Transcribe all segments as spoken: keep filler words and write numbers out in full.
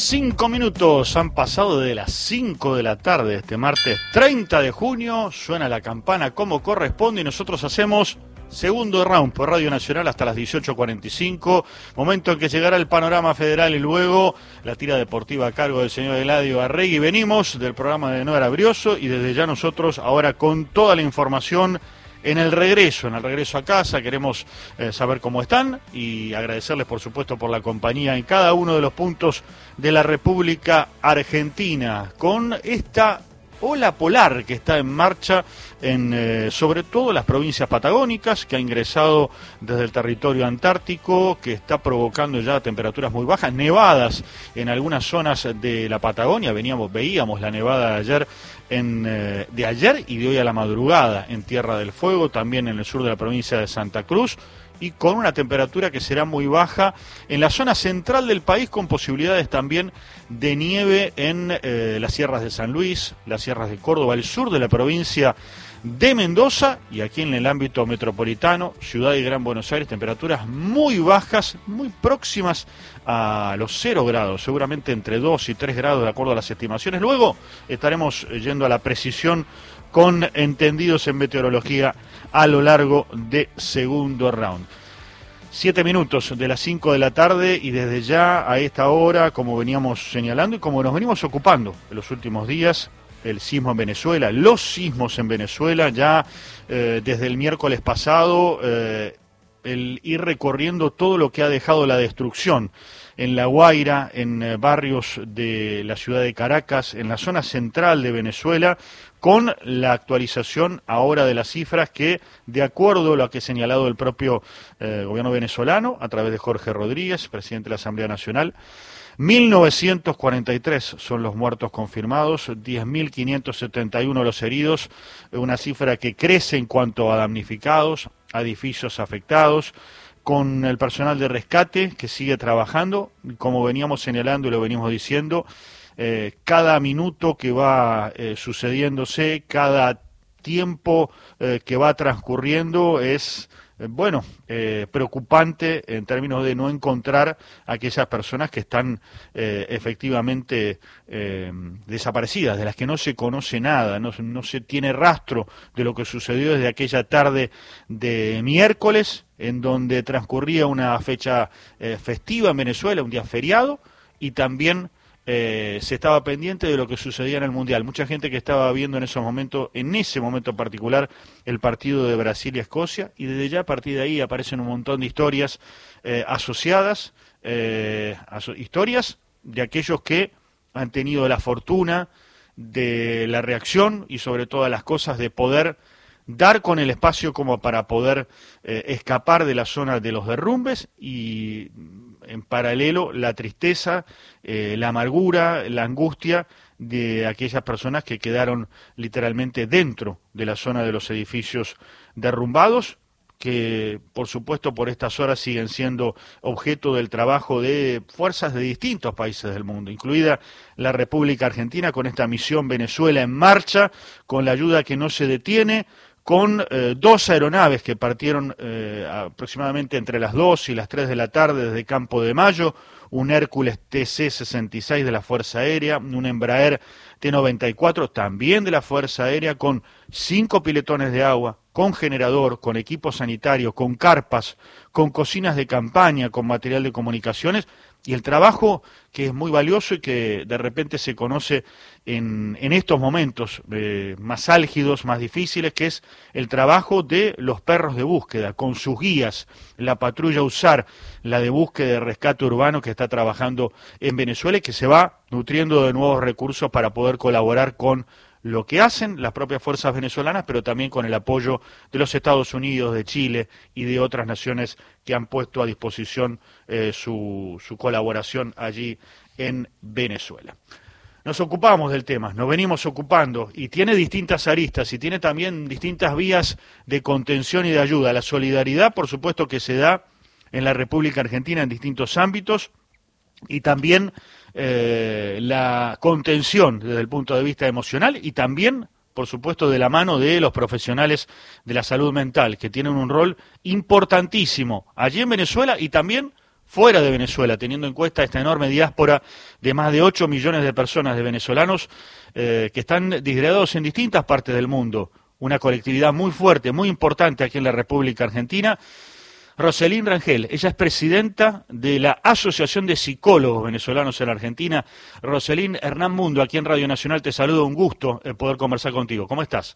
Cinco minutos han pasado de las cinco de la tarde este martes treinta de junio. Suena la campana como corresponde y nosotros hacemos segundo round por Radio Nacional hasta las dieciocho cuarenta y cinco. Momento en que llegará el panorama federal y luego la tira deportiva a cargo del señor Eladio Arregui. Venimos del programa de Noera Brioso y desde ya nosotros ahora con toda la información en el regreso, en el regreso a casa. Queremos eh, saber cómo están y agradecerles por supuesto por la compañía en cada uno de los puntos de la República Argentina con esta ola polar que está en marcha en eh, sobre todo las provincias patagónicas, que ha ingresado desde el territorio antártico, que está provocando ya temperaturas muy bajas, nevadas en algunas zonas de la Patagonia. Veníamos, veíamos la nevada de ayer en, eh, de ayer y de hoy a la madrugada en Tierra del Fuego, también en el sur de la provincia de Santa Cruz, y con una temperatura que será muy baja en la zona central del país, con posibilidades también de nieve en eh, las sierras de San Luis, las sierras de Córdoba, el sur de la provincia de Mendoza, y aquí en el ámbito metropolitano, Ciudad y Gran Buenos Aires, temperaturas muy bajas, muy próximas a los cero grados, seguramente entre dos y tres grados de acuerdo a las estimaciones. Luego estaremos yendo a la precisión con entendidos en meteorología a lo largo de segundo round. Siete minutos de las cinco de la tarde y desde ya a esta hora, como veníamos señalando y como nos venimos ocupando en los últimos días, el sismo en Venezuela, los sismos en Venezuela, ya eh, desde el miércoles pasado, eh, el ir recorriendo todo lo que ha dejado la destrucción en La Guaira, en eh, barrios de la ciudad de Caracas, en la zona central de Venezuela, con la actualización ahora de las cifras que, de acuerdo a lo que ha señalado el propio eh, gobierno venezolano, a través de Jorge Rodríguez, presidente de la Asamblea Nacional, mil novecientos cuarenta y tres son los muertos confirmados, diez mil quinientos setenta y uno los heridos, una cifra que crece en cuanto a damnificados, a edificios afectados, con el personal de rescate que sigue trabajando, como veníamos señalando y lo venimos diciendo, eh, cada minuto que va eh, sucediéndose, cada tiempo eh, que va transcurriendo es, eh, bueno, eh, preocupante en términos de no encontrar a aquellas personas que están eh, efectivamente eh, desaparecidas, de las que no se conoce nada, no, no se tiene rastro de lo que sucedió desde aquella tarde de miércoles, en donde transcurría una fecha eh, festiva en Venezuela, un día feriado, y también eh, se estaba pendiente de lo que sucedía en el Mundial. Mucha gente que estaba viendo en esos momentos, en ese momento particular, el partido de Brasil y Escocia, y desde ya a partir de ahí aparecen un montón de historias eh, asociadas, eh, aso historias de aquellos que han tenido la fortuna de la reacción y sobre todas las cosas de poder dar con el espacio como para poder eh, escapar de la zona de los derrumbes y en paralelo la tristeza, eh, la amargura, la angustia de aquellas personas que quedaron literalmente dentro de la zona de los edificios derrumbados, que por supuesto por estas horas siguen siendo objeto del trabajo de fuerzas de distintos países del mundo, incluida la República Argentina, con esta misión Venezuela en marcha, con la ayuda que no se detiene, con eh, dos aeronaves que partieron eh, aproximadamente entre las dos y las tres de la tarde desde Campo de Mayo, un Hércules T C sesenta y seis de la Fuerza Aérea, un Embraer T noventa y cuatro también de la Fuerza Aérea, con cinco piletones de agua, con generador, con equipo sanitario, con carpas, con cocinas de campaña, con material de comunicaciones, y el trabajo que es muy valioso y que de repente se conoce en, en estos momentos eh, más álgidos, más difíciles, que es el trabajo de los perros de búsqueda, con sus guías, la patrulla USAR, la de búsqueda y rescate urbano que está trabajando en Venezuela y que se va nutriendo de nuevos recursos para poder colaborar con lo que hacen las propias fuerzas venezolanas, pero también con el apoyo de los Estados Unidos, de Chile y de otras naciones que han puesto a disposición eh, su, su colaboración allí en Venezuela. Nos ocupamos del tema, nos venimos ocupando, y tiene distintas aristas y tiene también distintas vías de contención y de ayuda. La solidaridad, por supuesto, que se da en la República Argentina en distintos ámbitos, y también eh, la contención desde el punto de vista emocional y también, por supuesto, de la mano de los profesionales de la salud mental, que tienen un rol importantísimo allí en Venezuela y también fuera de Venezuela, teniendo en cuenta esta enorme diáspora de más de ocho millones de personas, de venezolanos, eh, que están disgregados en distintas partes del mundo. Una colectividad muy fuerte, muy importante aquí en la República Argentina. Roselín Rangel, ella es presidenta de la Asociación de Psicólogos Venezolanos en la Argentina. Roselín, Hernán Mundo, aquí en Radio Nacional, te saludo, un gusto eh, poder conversar contigo. ¿Cómo estás?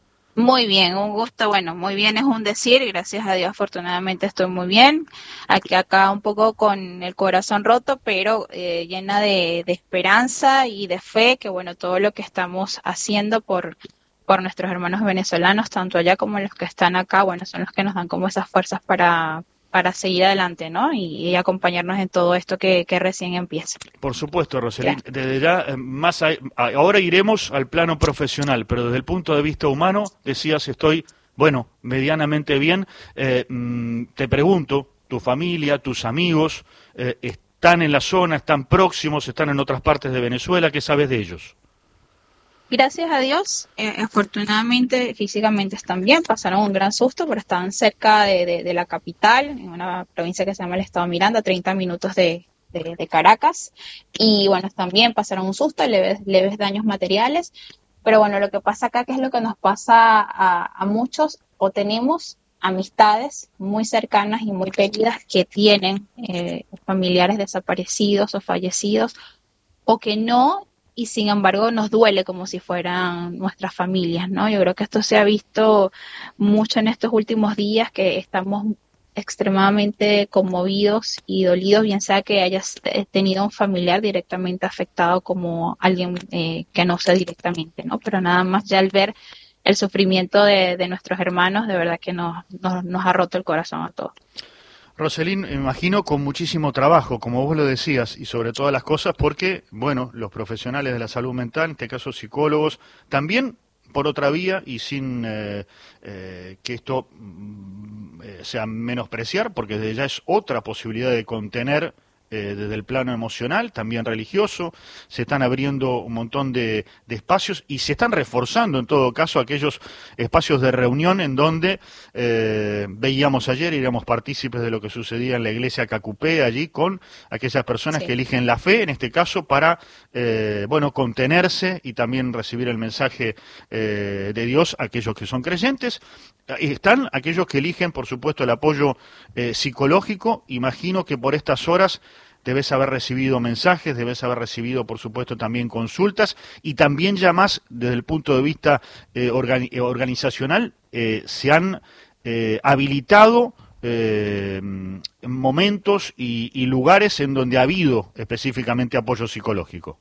Muy bien, un gusto. Bueno, muy bien es un decir, gracias a Dios afortunadamente estoy muy bien. Aquí acá un poco con el corazón roto, pero eh, llena de, de esperanza y de fe, que bueno, todo lo que estamos haciendo por por nuestros hermanos venezolanos, tanto allá como los que están acá, bueno, son los que nos dan como esas fuerzas para, para seguir adelante, ¿no? Y, y acompañarnos en todo esto que, que recién empieza. Por supuesto, Roselín. Ya. Desde ya, más a, ahora iremos al plano profesional, pero desde el punto de vista humano, decías, estoy, bueno, medianamente bien. Eh, te pregunto, tu familia, tus amigos, eh, ¿están en la zona, están próximos, están en otras partes de Venezuela? ¿Qué sabes de ellos? Gracias a Dios, eh, afortunadamente físicamente están bien, pasaron un gran susto, pero estaban cerca de, de, de la capital, en una provincia que se llama el Estado Miranda, treinta minutos de, de, de Caracas, y bueno, también pasaron un susto, leves, leves daños materiales, pero bueno, lo que pasa acá, que es lo que nos pasa a, a muchos, o tenemos amistades muy cercanas y muy queridas que tienen eh, familiares desaparecidos o fallecidos, o que no, y sin embargo nos duele como si fueran nuestras familias, ¿no? Yo creo que esto se ha visto mucho en estos últimos días, que estamos extremadamente conmovidos y dolidos, bien sea que hayas tenido un familiar directamente afectado como alguien eh, que no sea directamente, ¿no? Pero nada más ya al ver el sufrimiento de, de nuestros hermanos, de verdad que nos, nos, nos ha roto el corazón a todos. Roselín, me imagino con muchísimo trabajo, como vos lo decías, y sobre todas las cosas, porque, bueno, los profesionales de la salud mental, en este caso psicólogos, también por otra vía y sin eh, eh, que esto eh, sea menospreciar, porque desde ya es otra posibilidad de contener eh, desde el plano emocional, también religioso, se están abriendo un montón de, de espacios y se están reforzando en todo caso aquellos espacios de reunión en donde eh, veíamos ayer, éramos partícipes de lo que sucedía en la iglesia Cacupé, allí con aquellas personas sí. que eligen la fe, en este caso, para eh, bueno, contenerse y también recibir el mensaje eh, de Dios, aquellos que son creyentes. Están aquellos que eligen, por supuesto, el apoyo eh, psicológico. Imagino que por estas horas debes haber recibido mensajes, debes haber recibido, por supuesto, también consultas, y también ya más desde el punto de vista eh, organi organizacional, eh, se han eh, habilitado eh, momentos y, y lugares en donde ha habido específicamente apoyo psicológico.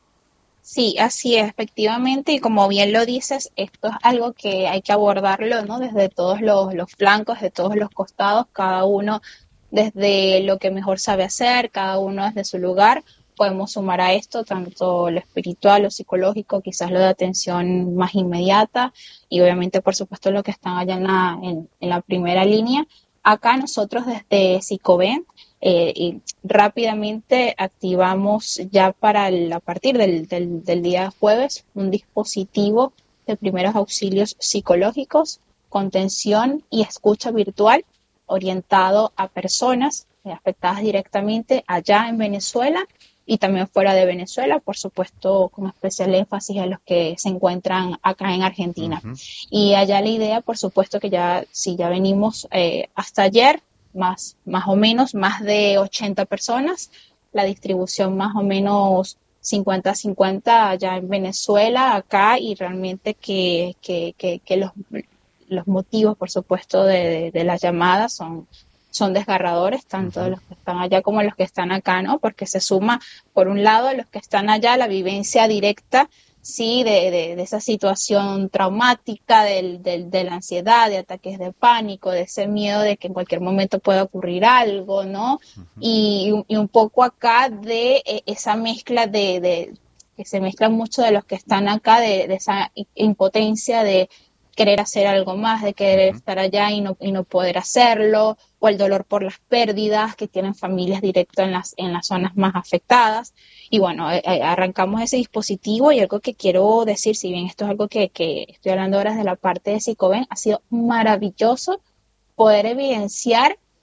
Sí, así es, efectivamente, y como bien lo dices, esto es algo que hay que abordarlo, ¿no? Desde todos los, los flancos, de todos los costados, cada uno desde lo que mejor sabe hacer, cada uno desde su lugar. Podemos sumar a esto tanto lo espiritual, lo psicológico, quizás lo de atención más inmediata, y obviamente, por supuesto, lo que están allá en la, en, en la primera línea. Acá nosotros desde Psicoven, Eh, y rápidamente activamos ya para el, a partir del, del, del día jueves un dispositivo de primeros auxilios psicológicos, contención y escucha virtual orientado a personas afectadas directamente allá en Venezuela y también fuera de Venezuela, por supuesto con especial énfasis a los que se encuentran acá en Argentina. Uh-huh. Y allá la idea, por supuesto que ya, si ya venimos eh, hasta ayer, Más, más o menos, más de ochenta personas, la distribución más o menos cincuenta a cincuenta allá en Venezuela, acá, y realmente que, que, que, que los, los motivos, por supuesto, de, de, de las llamadas son, son desgarradores, tanto de los que están allá como los que están acá, ¿no? Porque se suma, por un lado, los que están allá, la vivencia directa, sí, de, de, de esa situación traumática, del, del, de la ansiedad, de ataques de pánico, de ese miedo de que en cualquier momento pueda ocurrir algo, ¿no? Uh-huh. Y, y un poco acá de eh, esa mezcla de, de, que se mezclan mucho de los que están acá, de, de esa impotencia de querer hacer algo más, de querer uh-huh. estar allá y no, y no poder hacerlo, o el dolor por las pérdidas, que tienen familias directas en las, en las zonas más afectadas. Y bueno, eh, arrancamos ese dispositivo, y algo que quiero decir, si bien esto es algo que, que estoy hablando ahora de la parte de Psicoven, ha sido maravilloso poder evidenciar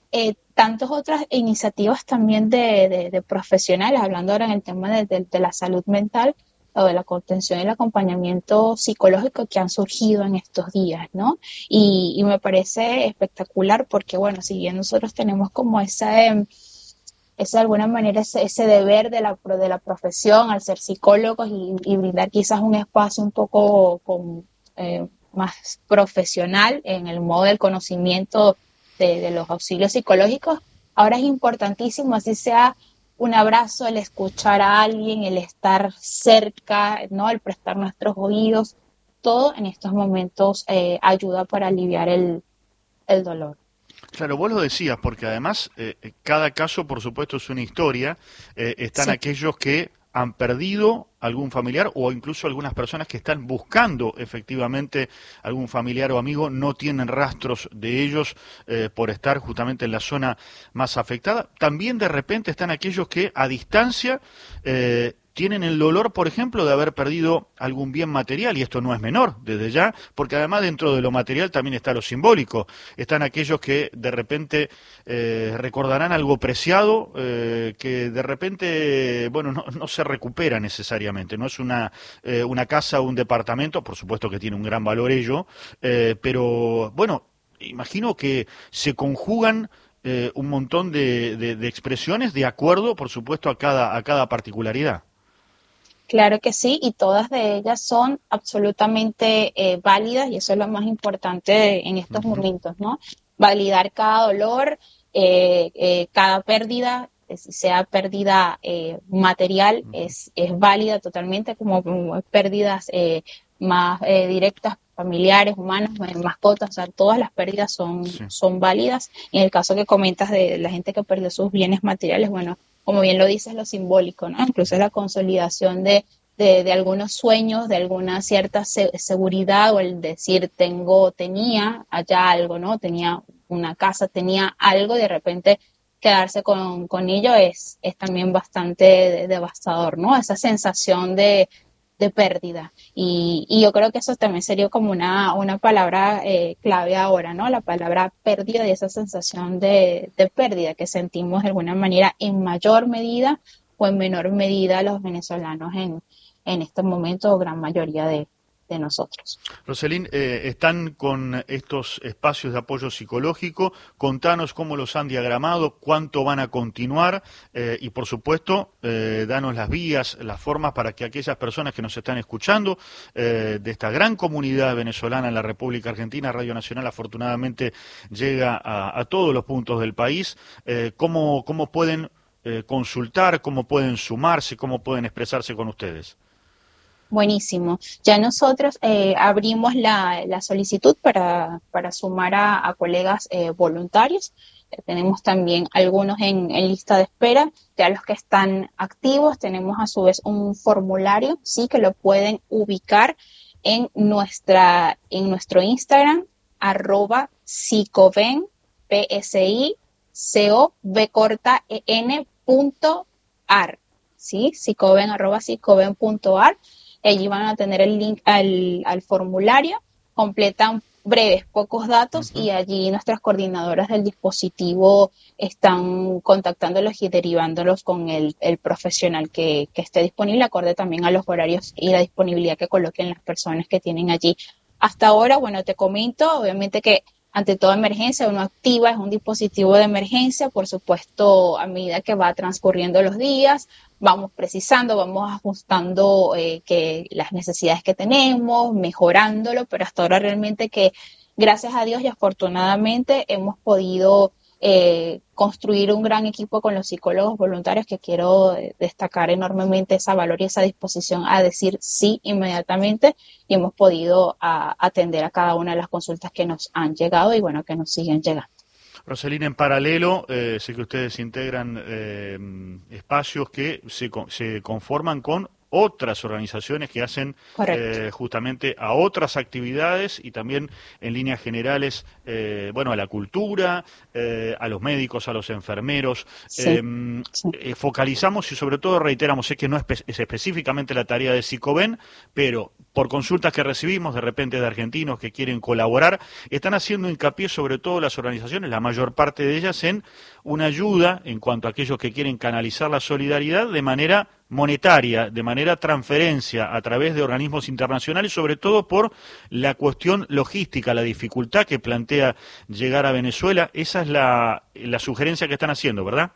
eh, tantas otras iniciativas también de, de, de profesionales, hablando ahora en el tema de, de, de la salud mental o de la contención y el acompañamiento psicológico que han surgido en estos días, ¿no? Y, y me parece espectacular porque, bueno, si bien nosotros tenemos como esa... Eh, ese de alguna manera ese, ese deber de la, de la profesión al ser psicólogos y, y brindar quizás un espacio un poco con, eh, más profesional en el modo del conocimiento de, de los auxilios psicológicos. Ahora es importantísimo, así sea un abrazo, el escuchar a alguien, el estar cerca, ¿no? El prestar nuestros oídos, todo en estos momentos eh, ayuda para aliviar el, el dolor. Claro, vos lo decías, porque además eh, cada caso, por supuesto, es una historia. Eh, están Sí. aquellos que han perdido algún familiar o incluso algunas personas que están buscando efectivamente algún familiar o amigo, no tienen rastros de ellos eh, por estar justamente en la zona más afectada. También de repente están aquellos que a distancia eh, tienen el dolor, por ejemplo, de haber perdido algún bien material, y esto no es menor desde ya, porque además dentro de lo material también está lo simbólico. Están aquellos que de repente eh, recordarán algo preciado, eh, que de repente, bueno, no, no se recupera necesariamente, no es una, eh, una casa o un departamento, por supuesto que tiene un gran valor ello, eh, pero bueno, imagino que se conjugan eh, un montón de, de, de expresiones de acuerdo, por supuesto, a cada, a cada particularidad. Claro que sí, y todas de ellas son absolutamente eh, válidas y eso es lo más importante en estos Ujú. momentos, ¿no? Validar cada dolor, eh, eh, cada pérdida, eh, si sea pérdida eh, material, Ujú. es, es válida totalmente, como, como pérdidas eh, más eh, directas, familiares, humanas, eh, mascotas, o sea, todas las pérdidas son, Sí. son válidas. En el caso que comentas de la gente que perdió sus bienes materiales, bueno, como bien lo dices, lo simbólico, ¿no? Incluso la consolidación de, de, de algunos sueños, de alguna cierta se, seguridad o el decir, tengo, tenía allá algo, ¿no? Tenía una casa, tenía algo, de repente quedarse con, con ello es, es también bastante de, devastador, ¿no? Esa sensación de, de pérdida. Y, y yo creo que eso también sería como una, una palabra eh, clave ahora, ¿no? La palabra pérdida y esa sensación de, de pérdida que sentimos de alguna manera en mayor medida o en menor medida los venezolanos en, en este momento, o gran mayoría de, de nosotros. Roselín, eh, están con estos espacios de apoyo psicológico. Contanos cómo los han diagramado, cuánto van a continuar eh, y, por supuesto, eh, danos las vías, las formas para que aquellas personas que nos están escuchando eh, de esta gran comunidad venezolana en la República Argentina, Radio Nacional afortunadamente llega a, a todos los puntos del país, eh, cómo, cómo pueden eh, consultar, cómo pueden sumarse, cómo pueden expresarse con ustedes. Buenísimo. Ya nosotros eh, abrimos la, la solicitud para, para sumar a, a colegas eh, voluntarios. Eh, tenemos también algunos en, en lista de espera. Ya los que están activos, tenemos a su vez un formulario, sí, que lo pueden ubicar en nuestra, en nuestro Instagram, arroba psicoven, P S I C O V corta E N punto ar, sí, psicoven, arroba psicoven punto ar. Allí van a tener el link al, al formulario, completan breves, pocos datos Uh-huh. y allí nuestras coordinadoras del dispositivo están contactándolos y derivándolos con el, el profesional que, que esté disponible, acorde también a los horarios y la disponibilidad que coloquen las personas que tienen allí. Hasta ahora, bueno, te comento, obviamente que ante toda emergencia uno activa, es un dispositivo de emergencia, por supuesto, a medida que va transcurriendo los días, vamos precisando, vamos ajustando eh, que las necesidades que tenemos, mejorándolo, pero hasta ahora realmente que gracias a Dios y afortunadamente hemos podido eh, construir un gran equipo con los psicólogos voluntarios, que quiero eh, destacar enormemente esa valor y esa disposición a decir sí inmediatamente, y hemos podido a, atender a cada una de las consultas que nos han llegado y bueno, que nos siguen llegando. Roselín, en paralelo, eh, sé que ustedes integran eh, espacios que se, se conforman con otras organizaciones que hacen eh, justamente a otras actividades y también en líneas generales, eh, bueno, a la cultura, eh, a los médicos, a los enfermeros. Sí, eh, sí. Eh, focalizamos y sobre todo reiteramos, sé que no es, es específicamente la tarea de Sicoben, pero por consultas que recibimos de repente de argentinos que quieren colaborar, están haciendo hincapié sobre todo las organizaciones, la mayor parte de ellas, en una ayuda en cuanto a aquellos que quieren canalizar la solidaridad de manera monetaria, de manera transferencia a través de organismos internacionales, sobre todo por la cuestión logística, la dificultad que plantea llegar a Venezuela. Esa es la, la sugerencia que están haciendo, ¿verdad?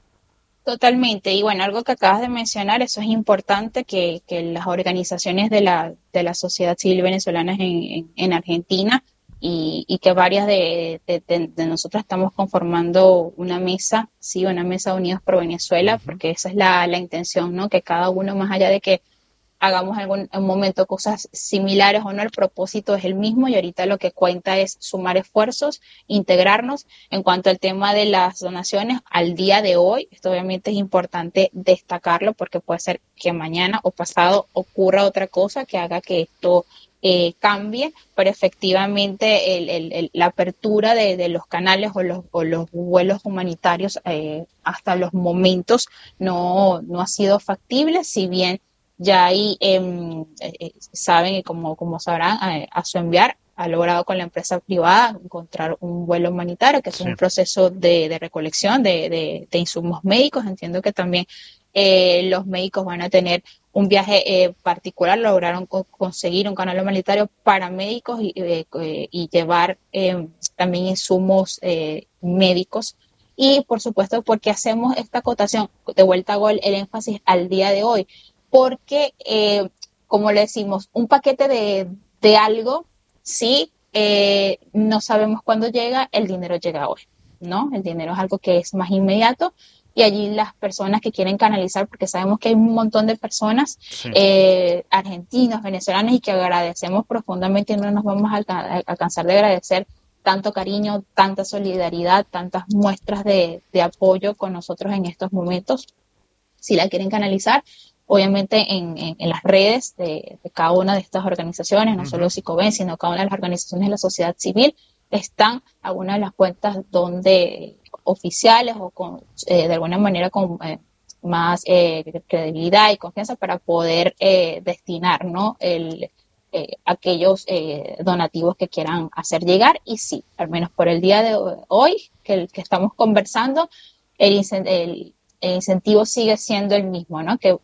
Totalmente, y bueno, algo que acabas de mencionar, eso es importante, que, que las organizaciones de la, de la sociedad civil venezolana en, en, en Argentina y, y que varias de, de, de, de nosotros estamos conformando una mesa, sí, una mesa Unidos por Venezuela, uh-huh. porque esa es la, la intención, ¿no? Que cada uno, más allá de que hagamos en algún momento cosas similares o no, el propósito es el mismo y ahorita lo que cuenta es sumar esfuerzos, integrarnos. En cuanto al tema de las donaciones, al día de hoy, esto obviamente es importante destacarlo porque puede ser que mañana o pasado ocurra otra cosa que haga que esto eh, cambie, pero efectivamente el, el, el, la apertura de, de los canales o los, o los vuelos humanitarios eh, hasta los momentos no, no ha sido factible, si bien ya ahí eh, eh, saben y como, como sabrán, eh, a su enviar ha logrado con la empresa privada encontrar un vuelo humanitario, que es sí. un proceso de, de recolección de, de, de insumos médicos. Entiendo que también eh, los médicos van a tener un viaje eh, particular, lograron co- conseguir un canal humanitario para médicos y, eh, y llevar eh, también insumos eh, médicos. Y por supuesto, porque hacemos esta acotación, de vuelta hago el, el énfasis al día de hoy, porque, eh, como le decimos, un paquete de, de algo, sí, eh, no sabemos cuándo llega, el dinero llega hoy, ¿no? El dinero es algo que es más inmediato y allí las personas que quieren canalizar, porque sabemos que hay un montón de personas, sí. eh, argentinos, venezolanos, y que agradecemos profundamente y no nos vamos a, alca- a cansar de agradecer tanto cariño, tanta solidaridad, tantas muestras de, de apoyo con nosotros en estos momentos, si la quieren canalizar. Obviamente en, en, en las redes de, de cada una de estas organizaciones, no uh-huh. solo Sicoben, sino cada una de las organizaciones de la sociedad civil, están algunas de las cuentas donde oficiales o con, eh, de alguna manera con eh, más eh, credibilidad y confianza para poder eh, destinar, ¿no? el, eh, aquellos eh, donativos que quieran hacer llegar. Y sí, al menos por el día de hoy que, que estamos conversando, el, el, el incentivo sigue siendo el mismo, ¿no? Que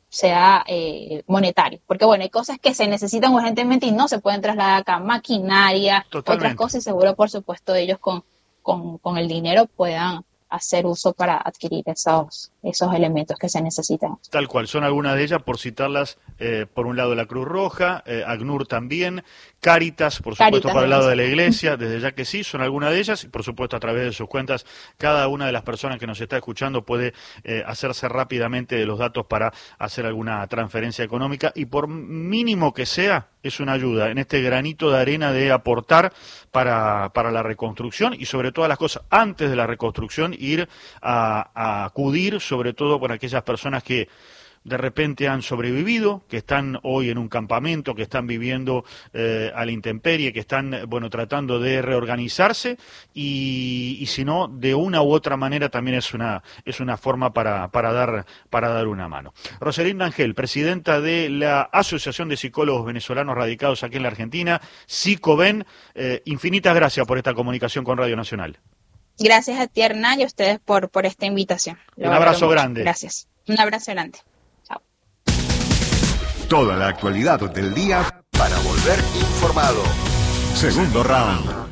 sea eh, monetario, porque bueno, hay cosas que se necesitan urgentemente y no se pueden trasladar acá, maquinaria, Totalmente. Otras cosas, y seguro por supuesto ellos con, con, con el dinero puedan hacer uso para adquirir esos, esos elementos que se necesitan. Tal cual, son algunas de ellas, por citarlas, eh, por un lado la Cruz Roja, eh, ACNUR también, Cáritas, por supuesto, Cáritas, por el lado de la Iglesia, desde ya que sí, son algunas de ellas, y por supuesto a través de sus cuentas, cada una de las personas que nos está escuchando puede eh, hacerse rápidamente de los datos para hacer alguna transferencia económica, y por mínimo que sea, es una ayuda en este granito de arena de aportar para, para la reconstrucción y sobre todas las cosas, antes de la reconstrucción, ir a, a acudir sobre todo por aquellas personas que de repente han sobrevivido, que están hoy en un campamento, que están viviendo eh, a la intemperie, que están, bueno, tratando de reorganizarse y, y si no, de una u otra manera también es una es una forma para, para dar para dar una mano. Rosalinda Angel, presidenta de la Asociación de Psicólogos Venezolanos Radicados aquí en la Argentina, Sicoben, eh, infinitas gracias por esta comunicación con Radio Nacional. Gracias a ti, Hernán, y a ustedes por, por esta invitación. Lo un abrazo mucho. Grande. Gracias. Un abrazo grande. Chao. Toda la actualidad del día para volver informado. Segundo round.